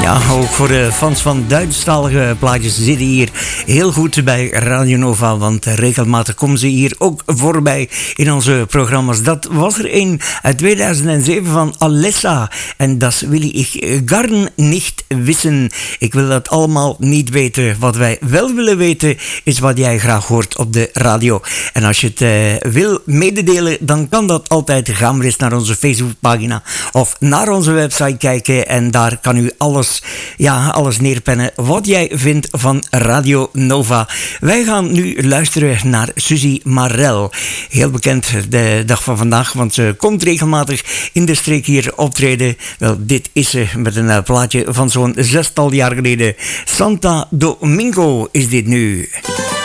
Ja, ook voor de fans van Duitsstalige plaatjes zitten hier heel goed bij Radio Nova, want regelmatig komen ze hier ook voorbij in onze programma's. Dat was er een uit 2007 van Alessa en dat wil ik gar niet wissen. Ik wil dat allemaal niet weten. Wat wij wel willen weten is wat jij graag hoort op de radio. En als je het wil mededelen, dan kan dat altijd. Ga maar eens naar onze Facebookpagina of naar onze website kijken en daar kan u alles neerpennen wat jij vindt van Radio Nova. Wij gaan nu luisteren naar Suzy Marel. Heel bekend de dag van vandaag, want ze komt regelmatig in de streek hier optreden. Wel, dit is ze met een plaatje van zo'n 6-tal jaar geleden. Santa Domingo is dit nu.